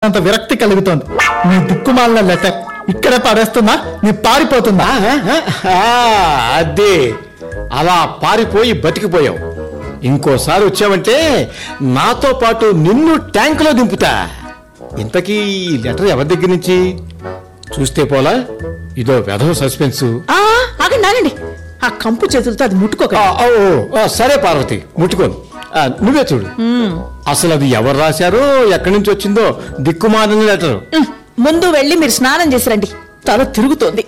రాసినంత విరక్తి కలుగుతోంది. నీ దిక్కుమాలిన లెటర్ ఇక్కడే పడేస్తున్నా, నీ పారిపోతుందా? అదే, అలా పారిపోయి బతికిపోయావు. ఇంకోసారి వచ్చావంటే నాతో పాటు నిన్ను ట్యాంకులో దింపుతా. ఇంతకీ ఈ లెటర్ ఎవరి దగ్గర నుంచి? చూస్తే పోలా, ఇదో వెధవ సస్పెన్స్. ఆగండి ఆగండి, ఆ కంపు చేతులతో అది ముట్టుకోక. సరే పార్వతి, ముట్టుకోను. నువ్వే చూడు, అసలు అది ఎవరు రాశారో, ఎక్కడి నుంచి వచ్చిందో దిక్కుమాలిన లెటర్. ముందు వెళ్ళి మీరు స్నానం చేసి రండి, తల తిరుగుతోంది.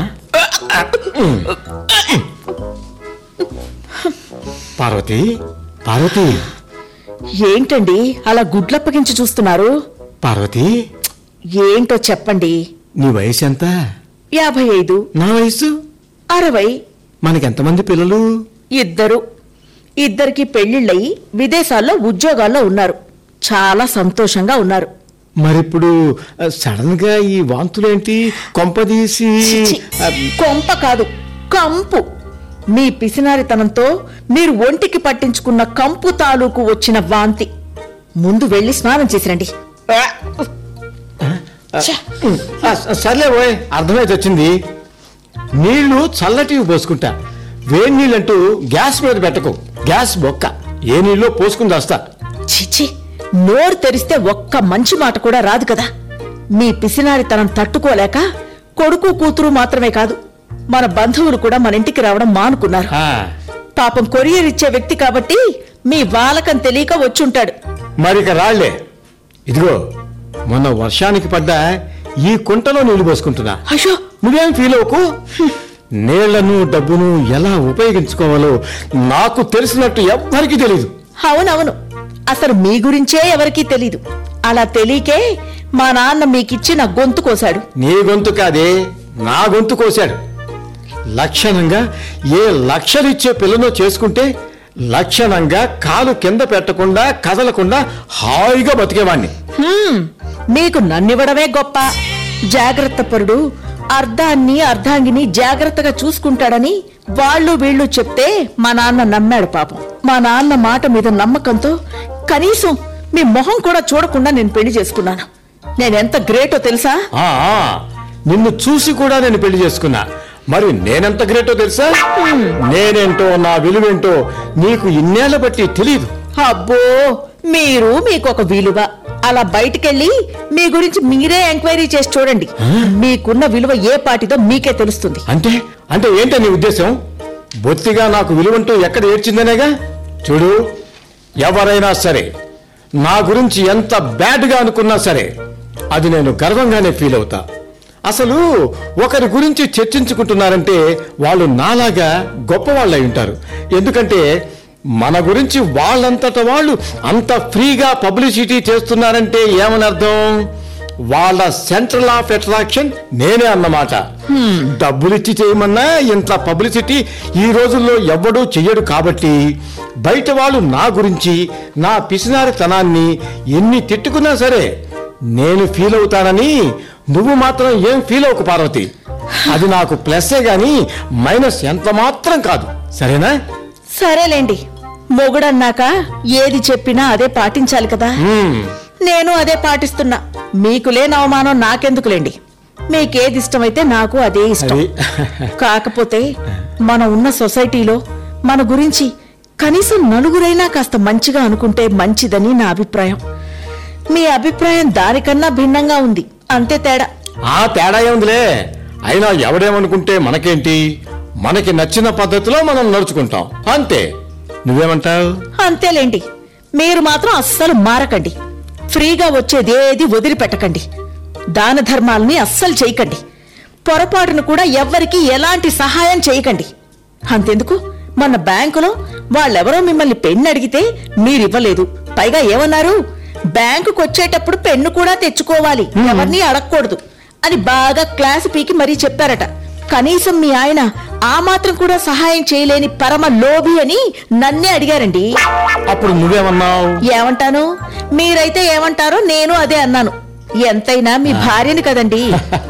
పార్వతి, పార్వతి, ఏంటండి అలా గుడ్లప్పగించి చూస్తున్నారు? పార్వతి, ఏంటో చెప్పండి. నీ వయసు ఎంత? 55. నా వయసు 60. మనకెంతమంది పిల్లలు? 2. ఇద్దరికి పెళ్లిళ్ళయి విదేశాల్లో ఉద్యోగాల్లో ఉన్నారు. చాలా సంతోషంగా ఉన్నారు. మరిప్పుడు సడన్ గా ఈ వాంతులేంటి? కొంపదీసి కొంప కాదు, కంపు. మీ పిసినారితనంతో మీరు ఒంటికి పట్టించుకున్న కంపు తాలూకు వచ్చిన వాంతి. ముందు వెళ్ళి స్నానం చేసిరండి. సర్లే పోయ్, అర్థమైతే వచ్చింది. నీళ్లు చల్లటివి పోసుకుంటా, వేడి నీళ్ళంటూ గ్యాస్ మీద పెట్టకు. గ్యాస్ బొక్క, ఏ నీళ్ళు పోసుకుని వస్తా. చిచి, నోరు తెరిస్తే ఒక్క మంచి మాట కూడా రాదు కదా. మీ పిసినారితనం తట్టుకోలేక కొడుకు కూతురు మాత్రమే కాదు, మన బంధువులు కూడా మన ఇంటికి రావడం మానుకున్నారు. పాపం కొరియర్ ఇచ్చే వ్యక్తి కాబట్టి మీ వాలకం తెలియక వచ్చుంటాడు. మరిక రాళ్లే. ఇదిగో, మొన్న వర్షానికి పడ్డా ఈ కుంటలో నీళ్లు పోసుకుంటున్నా. అయ్యో, నువ్వేం ఫీల్ అవ్వకు. నీళ్లను డబ్బును ఎలా ఉపయోగించుకోవాలో నాకు తెలిసినట్టు ఎవ్వరికీ తెలీదు. అవునవును, అసలు మీ గురించే ఎవరికీ తెలీదు. అలా తెలియకే మా నాన్న మీకిచ్చి నా గొంతు కోశాడు. నీ గొంతు కాదే, నా గొంతు కోశాడు. లక్షణంగా ఏ లక్షలిచ్చే పిల్లను చేసుకుంటే లక్షణంగా కాలు కింద పెట్టకుండా కదలకుండా హాయిగా బతికేవాణ్ణి. మీకు నన్నివ్వడమే గొప్ప. జాగ్రత్త పరుడు అర్ధాన్ని అర్ధాంగిని జాగ్రత్తగా చూసుకుంటాడని వాళ్ళు వీళ్ళు చెప్తే మా నాన్న నమ్మాడు. పాపం, మా నాన్న మాట మీద నమ్మకంతో కనీసం మీ మొహం కూడా చూడకుండా నేను పెళ్లి చేసుకున్నాను. నేనెంత గ్రేటో తెలుసా? నిన్ను చూసి కూడా నేను పెళ్లి చేసుకున్నా. మరి నేనెంత గ్రేటో తెలుసా? నేనేంటో, నా విలువేంటో నీకు ఇన్నేళ్ల బట్టి తెలీదు. అబ్బో, మీరు మీకొక విలువ. అలా బయటికెళ్ళి మీ గురించి మీరే ఎంక్వైరీ చేసి చూడండి. మీకున్న విలువ ఏ పాటిదో మీకే తెలుస్తుంది. అంటే అంటే ఏంటో నీ ఉద్దేశం? బొత్తిగా నాకు విలువంటూ ఎక్కడ ఏడ్చిందనేగా? చూడు, ఎవరైనా సరే నా గురించి ఎంత బ్యాడ్గా అనుకున్నా సరే అది నేను గర్వంగానే ఫీల్ అవుతా. అసలు ఒకరి గురించి చర్చించుకుంటున్నారంటే వాళ్ళు నాలాగా గొప్పవాళ్ళు అయి ఉంటారు. ఎందుకంటే మన గురించి వాళ్ళంతట వాళ్ళు అంత ఫ్రీగా పబ్లిసిటీ చేస్తున్నారంటే ఏమని అర్థం? వాళ్ళ సెంట్రల్ ఆఫ్ అట్రాక్షన్ నేనే అన్నమాట. డబ్బులిచ్చి చేయమన్నా ఇంత పబ్లిసిటీ ఈ రోజుల్లో ఎవ్వడూ చెయ్యడు. కాబట్టి బయట వాళ్ళు నా గురించి, నా పిసినారితనాన్ని ఎన్ని తిట్టుకున్నా సరే నేను ఫీల్ అవుతానని నువ్వు మాత్రం ఏం ఫీల్ అవ్వకు పార్వతి. అది నాకు ప్లస్సే గాని మైనస్ ఎంత మాత్రం కాదు. సరేనా? సరేలేండి, మొగుడన్నాక ఏది చెప్పినా అదే పాటించాలి కదా. నేను అదే పాటిస్తున్నా. మీకు లేని అవమానం నాకెందుకులేండి. మీకేది ఇష్టమైతే నాకు అదే ఇష్టం. కాకపోతే మనం ఉన్న సొసైటీలో మన గురించి కనీసం నలుగురైనా కాస్త మంచిగా అనుకుంటే మంచిదని నా అభిప్రాయం. మీ అభిప్రాయం దానికన్నా భిన్నంగా ఉంది, అంతే తేడా. ఆ తేడా ఏముందిలే. అయినా ఎవడేమనుకుంటే మనకేంటి? మనకి నచ్చిన పద్ధతిలో మనం నడుచుకుంటాం, అంతే. నువ్వేమంటావు? అంతేలేండి. మీరు మాత్రం అస్సలు మారకండి. ఫ్రీగా వచ్చేదేది వదిలిపెట్టకండి. దాన ధర్మాలని అస్సలు చేయకండి. పొరపాటును కూడా ఎవ్వరికి ఎలాంటి సహాయం చేయకండి. అంతెందుకు, మన బ్యాంకులో వాళ్ళెవరో మిమ్మల్ని పెన్ను అడిగితే మీరివ్వలేదు. పైగా ఏమన్నారు? బ్యాంకుకు వచ్చేటప్పుడు పెన్ను కూడా తెచ్చుకోవాలి, ఎవరిని అడగకూడదు అని బాగా క్లాసు పీకి మరీ చెప్పారట. కనీసం మీ ఆయన ఆ మాత్రం కూడా సహాయం చేయలేని పరమ లోభి అని నన్నే అడిగారండి. అప్పుడు నువ్వేమన్నావు? ఏమంటాను? మీరైతే ఏమంటారో నేను అదే అన్నాను. ఎంతైనా మీ భార్యని కదండి.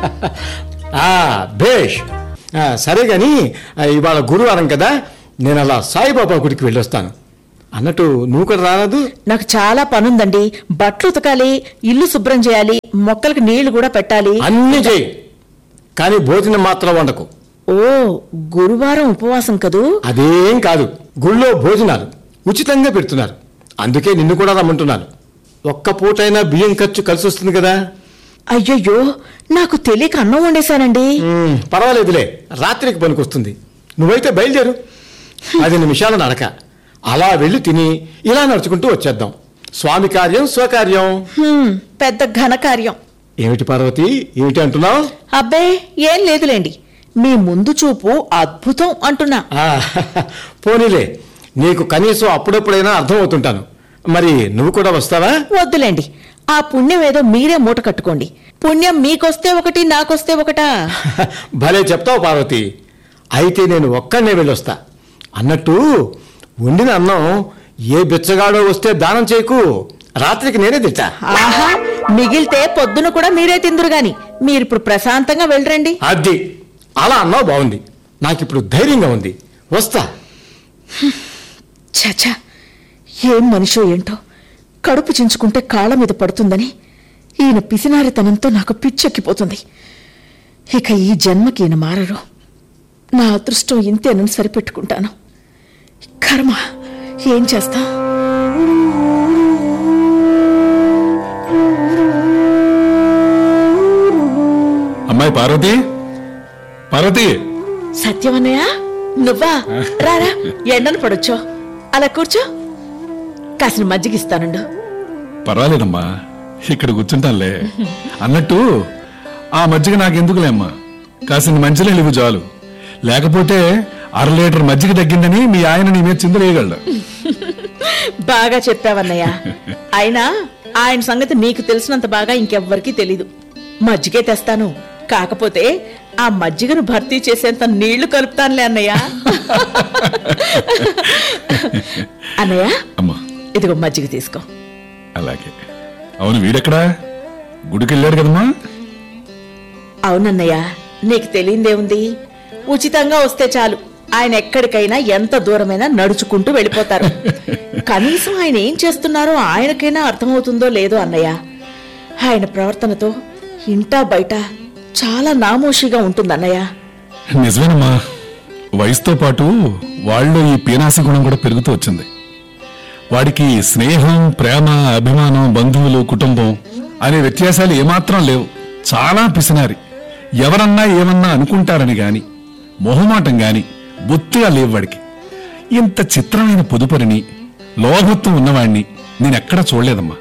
భేష్, సరే గాని ఇవాళ గురువారం కదా, నేను అలా సాయిబాబా గుడికి వెళ్ళొస్తాను. అన్నట్టు నువ్వు కూడా రారాదు? నాకు చాలా పనుందండి. బట్టలు ఉతకాలి, ఇల్లు శుభ్రం చేయాలి, మొక్కలకు నీళ్లు కూడా పెట్టాలి. అన్నీ చెయ్యి, కానీ భోజనం మాత్రం వండకు. ఓ, గురువారం ఉపవాసం కదూ? అదేం కాదు, గుళ్ళో భోజనాలు ఉచితంగా పెడుతున్నారు, అందుకే నిన్ను కూడా రమ్మంటున్నాను. ఒక్క పూటైనా బియ్యం ఖర్చు కలిసి వస్తుంది కదా. అయ్యయ్యో, నాకు తెలియక అన్నం వండేశానండి. పర్వాలేదులే, రాత్రికి పనికొస్తుంది. నువ్వైతే బయలుదేరు. 10 నిమిషాల నడక, అలా వెళ్ళి తిని ఇలా నడుచుకుంటూ వచ్చేద్దాం. స్వామి కార్యం స్వకార్యం. పెద్ద ఘనకార్యం. ఏమిటి పార్వతి, ఏమిటి అంటున్నావు? అబ్బే, ఏం లేదులేండి, మీ ముందు చూపు అద్భుతం అంటున్నా. పోనీలే, నీకు కనీసం అప్పుడప్పుడైనా అర్థం అవుతుంటాను. మరి నువ్వు కూడా వస్తావా? వద్దులేండి, ఆ పుణ్యం ఏదో మీరే మూట కట్టుకోండి. పుణ్యం మీకొస్తే ఒకటి, నాకొస్తే ఒకటా? భలే చెప్తావు పార్వతి. అయితే నేను ఒక్కడనే వెళ్ళొస్తా. అన్నట్టు వండిన అన్నం ఏ బిచ్చగాడో వస్తే దానం చేయకు, రాత్రికి నేనే తెచ్చా. ఆహా, మిగిలితే పొద్దున కూడా మీరే తిందురు గాని మీరిప్పుడు ప్రశాంతంగా వెళ్ళరండి. అది అలా అన్నావు, బాగుంది. నాకిప్పుడు ధైర్యంగా ఉంది, వస్తా. చచా, ఏం మనిషో ఏంటో, కడుపు చించుకుంటే కాళ్ళ మీద పడుతుందని ఈయన పిసినారితనంతో నాకు పిచ్చెక్కిపోతుంది. ఇక ఈ జన్మకి ఈయన మారరు. నా అదృష్టం ఇంతేనని సరిపెట్టుకుంటాను. కర్మ, ఏం చేస్తా? అమ్మాయి పార్వతి, పార్వతి. సత్యమన్నయ్య, నువ్వా? రారా, ఎండను పడొచ్చో. అలా కూర్చో, కాసిన మజ్జిగిస్తానుండు. పర్వాలేదమ్మా, ఇక్కడ కూర్చుంటానులే. అన్నట్టు ఆ మజ్జిగ నాకెందుకులే అమ్మా, కాసిన మంచిలే లేవు చాలు. లేకపోతే 1/2 లీటర్ మజ్జిగ తగ్గిందని మీ ఆయన నీ మీద చిందలేయగలడు. బాగా చెప్పావన్నయ్య. అయినా ఆయన సంగతి నీకు తెలిసినంత బాగా ఇంకెవ్వరికీ తెలీదు. మజ్జిగే తెస్తాను, కాకపోతే ఆ మజ్జిగను భర్తీ చేసేంత నీళ్లు కలుపుతానులే అన్నయ్య. అన్నయ్య, అమ్మా ఇదిగో మజ్జిగ తీసుకో. అలాగే. అవును, వీడెక్కడా? గుడికి వెళ్ళాడు కదమ్మా? అవునన్నయ్య, నీకు తెలియందేముంది, ఉచితంగా వస్తే చాలు ఆయన ఎక్కడికైనా ఎంత దూరమైనా నడుచుకుంటూ వెళ్ళిపోతారు. కనీసం ఆయన ఏం చేస్తున్నారో ఆయనకైనా అర్థమవుతుందో లేదో అన్నయ్య. ఆయన ప్రవర్తనతో ఇంటా బయట చాలా నామోషిగా ఉంటుందన్నయ్య. నిజమేనమ్మా, వయసుతో పాటు వాళ్ళు ఈ పీనాసి గుణం కూడా పెరుగుతూ వచ్చింది. వాడికి స్నేహం, ప్రేమ, అభిమానం, బంధువులు, కుటుంబం అనే వ్యత్యాసాలు ఏమాత్రం లేవు. చాలా పిసినారి. ఎవరన్నా ఏమన్నా అనుకుంటారని గాని, మొహమాటం గాని బొత్తిగా లేవు వాడికి. ఇంత చిత్రమైన పొదుపరిని, లోభత్వం ఉన్నవాడిని నేనెక్కడా చూడలేదమ్మా.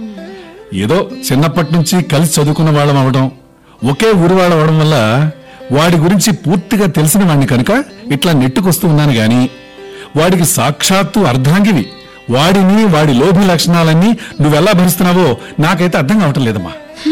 ఏదో చిన్నప్పటి నుంచి కలిసి చదువుకున్న వాళ్ళం అవడం, ఒకే ఊరి వాళ్ళ అవడం వల్ల వాడి గురించి పూర్తిగా తెలిసిన వాడిని కనుక ఇట్లా నెట్టుకొస్తూ ఉన్నాను గాని, వాడికి సాక్షాత్తు అర్ధాంగివి వాడిని, వాడి లోభి లక్షణాలన్నీ నువ్వెలా భరిస్తున్నావో నాకైతే అర్థం కావటం లేదమ్మా.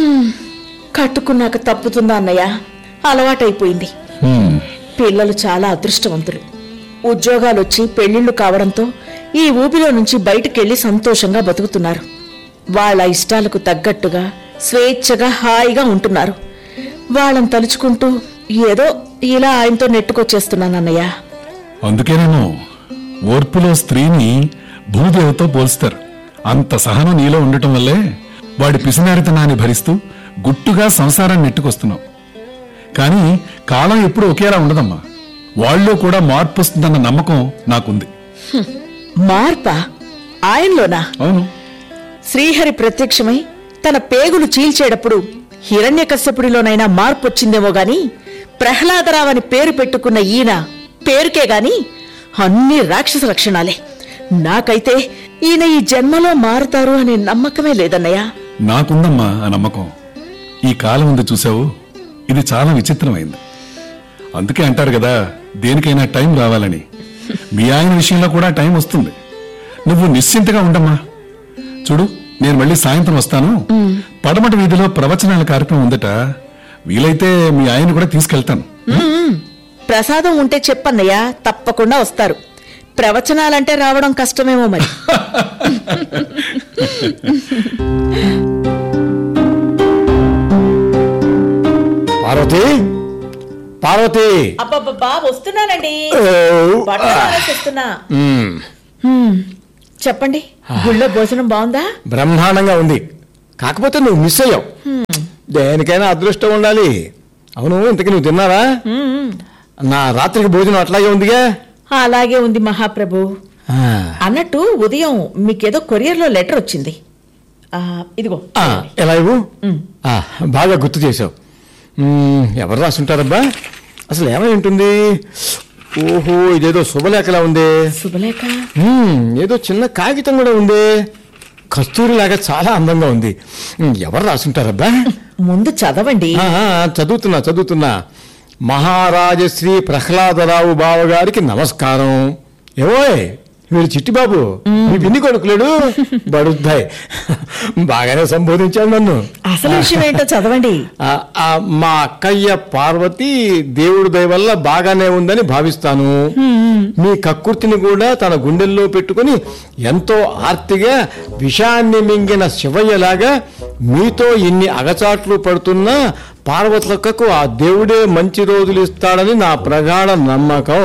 కట్టుకున్నాక తప్పుతుందా అన్నయ్య? అలవాటైపోయింది. పిల్లలు చాలా అదృష్టవంతులు. ఉద్యోగాలొచ్చి పెళ్లిళ్లు కావడంతో ఈ ఊపిలో నుంచి బయటకెళ్లి సంతోషంగా బతుకుతున్నారు. వాళ్ళ ఇష్టాలకు తగ్గట్టుగా స్వేచ్ఛగా హాయిగా ఉంటున్నారు. వాళ్ళని తలుచుకుంటూ ఏదో ఇలా ఆయనతో నెట్టుకొచ్చేస్తున్నానన్నయ్య. అందుకేనేమో ఓర్పులో స్త్రీని భూదేవతో పోల్స్తారు. అంత సహనం నీలో ఉండటం వల్లే వాడి పిసినారితనాన్ని భరిస్తూ గుట్టుగా సంసారాన్ని నెట్టుకొస్తున్నావు. కానీ కాలం ఎప్పుడూ ఒకేలా ఉండదమ్మా. వాళ్ళలో కూడా మార్పు వస్తుందన్న నమ్మకం నాకుంది. మార్పా? ఆయనలోనా? అవును. శ్రీహరి ప్రత్యక్షమై తన పేగులు చీల్చేటప్పుడు హిరణ్యకశ్యపుడిలోనైనా మార్పు వచ్చిందేమో గాని, ప్రహ్లాదరావు అని పేరు పెట్టుకున్న ఈయన పేరుకే గాని అన్ని రాక్షస లక్షణాలే. నాకైతే ఈయన ఈ జన్మలో మారుతారు అనే నమ్మకమే లేదన్నయ్య. నాకుందమ్మా ఆ నమ్మకం. ఈ కాలం ఉంది చూసావు, ఇది చాలా విచిత్రమైంది. అందుకే అంటారు కదా, దేనికైనా టైం రావాలని. మీ ఆయన విషయంలో కూడా టైం వస్తుంది. నువ్వు నిశ్చింతగా ఉండమ్మా. చూడు, నేను మళ్ళీ సాయంత్రం వస్తాను. పడమటి వీధిలో ప్రవచనాల కార్యక్రమం ఉందట. వీలైతే మీ ఆయన కూడా తీసుకెళ్తాను. ప్రసాదం ఉంటే చెప్పన్నయ్యా, తప్పకుండా వస్తారు. ప్రవచనాలంటే రావడం కష్టమేమో మరి. పార్వతి, పార్వతి. అబ్బబ్బా, వస్తున్నానండి. చెప్పండి, గుళ్ళో భోజనం బాగుందా? బ్రహ్మాండంగా ఉంది. కాకపోతే నువ్వు మిస్ అయ్యావు. దేనికైనా అదృష్టం ఉండాలి. అవును, ఇంతకీ నువ్వు తిన్నారా? నా రాత్రికి భోజనం అట్లాగే ఉందిగా. అలాగే ఉంది మహాప్రభు. అన్నట్టు ఉదయం మీకేదో కొరియర్లో లెటర్ వచ్చింది. ఇదిగో. ఎలా ఇవ్వు. బాగా గుర్తు చేసావు. ఎవరు రాసుంటారబ్బా? అసలు ఏమై ఉంటుంది? ఓహో, ఇదేదో శుభలేఖలా ఉంది. శుభలేఖ? ఏదో చిన్న కాగితం కూడా ఉంది. కస్తూరిలాగా చాలా అందంగా ఉంది. ఎవరు రాసుంటారబ్బా? ముందు చదవండి. చదువుతున్నా. మహారాజశ్రీ ప్రహ్లాదరావు బావగారికి నమస్కారం. ఏవోయ్, వీడు చిట్టిబాబు, మీ పిన్ని కొడుకులేడు బడుద్దాయ్. బాగానే సంబోధించాడు నన్ను. అసలు విషయం ఏంటో చదవండి. మా అక్కయ్య పార్వతి దేవుడి దయ వల్ల బాగానే ఉందని భావిస్తాను. మీ కక్కుర్తిని కూడా తన గుండెల్లో పెట్టుకుని ఎంతో ఆర్తిగా విషాన్ని మింగిన శివయ్యలాగా మీతో ఇన్ని అగచాట్లు పడుతున్నా పార్వతులక్కకు ఆ దేవుడే మంచి రోజులు ఇస్తాడని నా ప్రగాఢ నమ్మకం.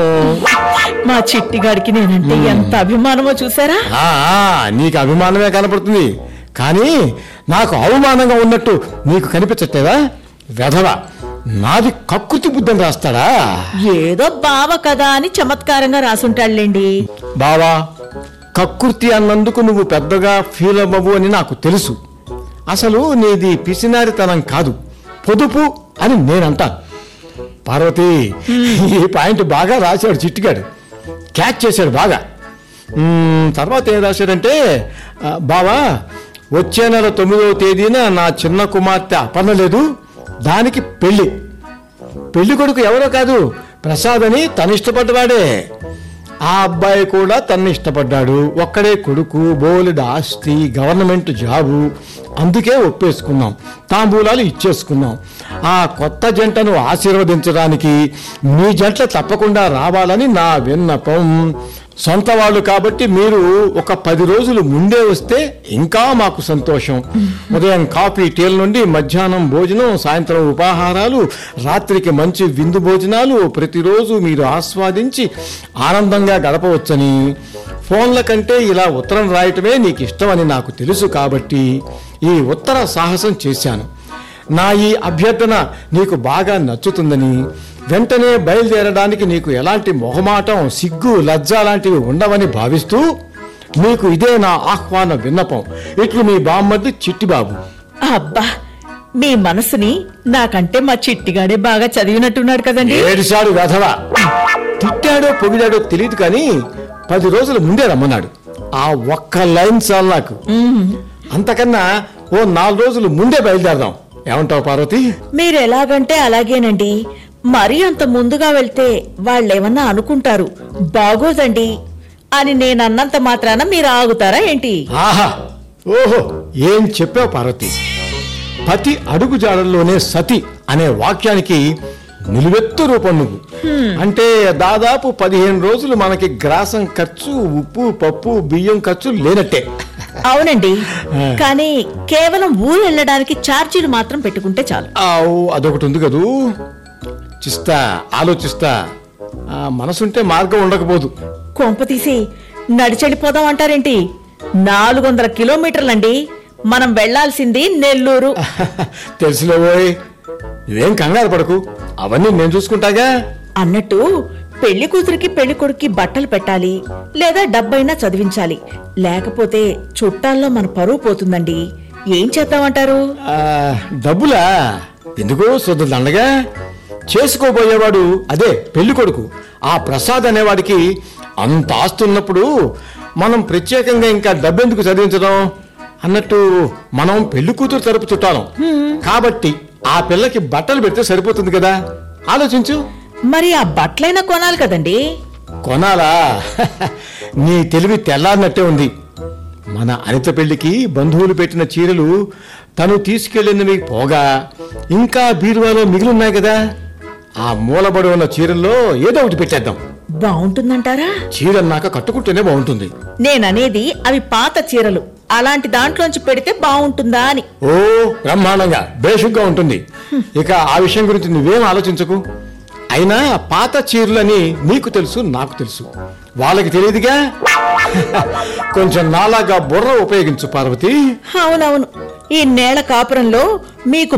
మా చిట్టిగాడికి నేనంటే ఎంత అభిమానమో చూసారా? నీకు అభిమానమే కనపడుతుంది, కానీ నాకు అవమానంగా ఉన్నట్టు నీకు కనిపించట్లేదా? వెధవ, నాది కక్కుర్తి బుద్ధని రాస్తాడా? ఏదో బావ కదా అని చమత్కారంగా రాసుంటాడులేండి. బావా, కక్కుర్తి అన్నందుకు నువ్వు పెద్దగా ఫీల్ అవ్వవు అని నాకు తెలుసు. అసలు నీది పిసినారితనం కాదు, పొదుపు అని నేనంటాను. పార్వతి, ఈ పాయింట్ బాగా రాశాడు చిట్టిగాడు, క్యాచ్ చేశాడు బాగా. తర్వాత ఏం రాశాడంటే, బావా, వచ్చే నెల 9వ తేదీన నా చిన్న కుమార్తె అపర్ణ లేదు, దానికి పెళ్లి కొడుకు ఎవరో కాదు, ప్రసాద్ అని తను ఇష్టపడ్డవాడే. ఆ అబ్బాయి కూడా తన్ని ఇష్టపడ్డాడు. ఒక్కడే కొడుకు, బోలెడు ఆస్తి, గవర్నమెంట్ జాబు. అందుకే ఒప్పేసుకున్నాం, తాంబూలాలు ఇచ్చేసుకున్నాం. ఆ కొత్త జంటను ఆశీర్వదించడానికి మీ జంట తప్పకుండా రావాలని నా విన్నపం. సొంత వాళ్ళు కాబట్టి మీరు ఒక 10 రోజులు ముందే వస్తే ఇంకా మాకు సంతోషం. ఉదయం కాఫీ, టీల నుండి మధ్యాహ్నం భోజనం, సాయంత్రం ఉపాహారాలు, రాత్రికి మంచి విందు భోజనాలు ప్రతిరోజు మీరు ఆస్వాదించి ఆనందంగా గడపవచ్చని. ఫోన్ల కంటే ఇలా ఉత్తరం రాయటమే నీకు ఇష్టమని నాకు తెలుసు కాబట్టి ఈ ఉత్తర సాహసం చేశాను. నా ఈ అభ్యర్థన నీకు బాగా నచ్చుతుందని, వెంటనే బయలుదేరడానికి నీకు ఎలాంటి మొహమాటం, సిగ్గు, లజ్జ లాంటివి ఉండవని భావిస్తూ మీకు ఇదే నా ఆహ్వాన విన్నపం. ఇట్లు మీ బామ్మర్ది చిట్టిబాబు. అబ్బా, మీ మనసుని నాకంటే మా చిట్టిగాడే బాగా చదివినట్టున్నాడు కదండి. ఏడిశాడు వెధవ. తిట్టాడో పొగిడాడో తెలియదు కానీ 10 రోజుల ముందే రమ్మన్నాడు. ఆ ఒక్క లైన్ చాలు నాకు. అంతకన్నా ఓ 4 రోజులు ముందే బయలుదేరదాం. ఏమంటావు పార్వతి? మీరు ఎలాగంటే అలాగేనండి. మరీ అంత ముందుగా వెళ్తే వాళ్ళేమన్నా అనుకుంటారు, బాగోదండి అని నేనన్నంత మాత్రాన మీరు ఆగుతారా ఏంటి? ఆహా, ఓహో, ఏం చెప్పావు పార్వతి. పతి అడుగు జాడల్లోనే సతి అనే వాక్యానికి నిలువెత్తు రూపం నువ్వు. అంటే దాదాపు 15 రోజులు మనకి గ్రాసం ఖర్చు, ఉప్పు, పప్పు, బియ్యం ఖర్చు లేనట్టే. అవునండి, కానీ కేవలం ఊరు వెళ్ళడానికి ఛార్జీలు మాత్రం పెట్టుకుంటే చాలు. అదొకటి ఉంది కదూ. ఆలోచిస్తా. మనసుంటే మార్గం ఉండకపోదు. కొంప తీసి నడిచెళ్ళిపోదాం అంటారేంటి? 400 కిలోమీటర్లండి మనం వెళ్లాల్సింది. నెల్లూరు. తెలుసులేవోయ్, ఇదేం కంగారు పడకు, అవన్నీ నేను చూసుకుంటాగా. అన్నట్టు పెళ్లి కూతురికి పెళ్లి కొడుక్కి బట్టలు పెట్టాలి, లేదా డబ్బైనా చదివించాలి. లేకపోతే చుట్టాల్లో మన పరువు పోతుందండి. ఏం చేద్దామంటారు? డబ్బులా? ఎందుకో శుద్ధ దండగా. చేసుకోబోయేవాడు అదే పెళ్లి కొడుకు, ఆ ప్రసాద్ అనేవాడికి అంత ఆస్తున్నప్పుడు మనం ప్రత్యేకంగా ఇంకా డబ్బెందుకు చదివించడం? అన్నట్టు మనం పెళ్లి కూతురు తరపు చుట్టాలం కాబట్టి ఆ పిల్లకి బట్టలు పెడితే సరిపోతుంది కదా. ఆలోచించు. మరి ఆ బట్టలైనా కొనాలి కదండి. కొనాలా? నీ తెలివి తెల్లారినట్టే ఉంది. మన అనిత పెళ్లికి బంధువులు పెట్టిన చీరలు తను తీసుకెళ్లినవి పోగా ఇంకా బీరువాలో మిగిలిన్నాయి కదా. ఆ మూలబడి ఉన్న చీరల్లో ఏదో ఒకటి పెట్టేద్దాం. బాగుంటుందంటారా? చీరన్నాక కట్టుకుంటేనే బాగుంటుంది. నేననేది అవి పాత చీరలు, అలాంటి దాంట్లోంచి పెడితే బాగుంటుందా అని. ఓ, బ్రహ్మాండంగా బేషుగ్గా ఉంటుంది. ఇక ఆ విషయం గురించి నువ్వేం ఆలోచించకు. అయినా పాత చీరలని నీకు తెలుసు, నాకు తెలుసు. వాళ్ళకి తెలియదుగా. కొంచెం నాలాగా బుర్ర ఉపయోగించు పార్వతి. అవునవును, ఈ నేల కాపురంలో మీకు